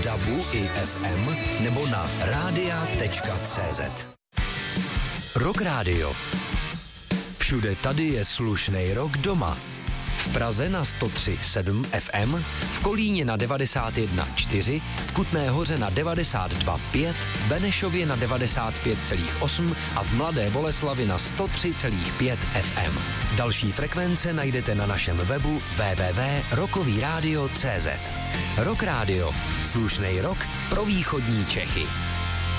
DABu i FM nebo na radia.cz. Rock Radio. Všude tady je slušnej rock doma. V Praze na 103,7 FM, v Kolíně na 91,4, v Kutné Hoře na 92,5, v Benešově na 95,8 a v Mladé Boleslavi na 103,5 FM. Další frekvence najdete na našem webu www.rockovyradio.cz. Rock Radio. Slušnej rock pro východní Čechy.